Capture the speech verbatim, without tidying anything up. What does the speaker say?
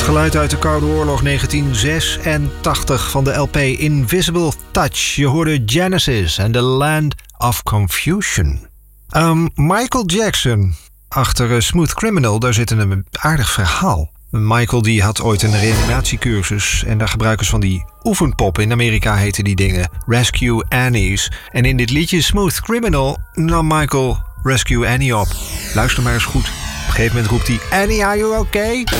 Geluid uit de Koude Oorlog negentien zesentachtig van de L P Invisible Touch. Je hoorde Genesis en The Land of Confusion. Um, Michael Jackson. Achter uh, Smooth Criminal, daar zit een aardig verhaal. Michael die had ooit een reanimatiecursus en daar gebruiken ze van die oefenpoppen. In Amerika heten die dingen Rescue Annies. En in dit liedje Smooth Criminal nam Michael Rescue Annie op. Luister maar eens goed. Op een gegeven moment roept hij: Annie, are you okay?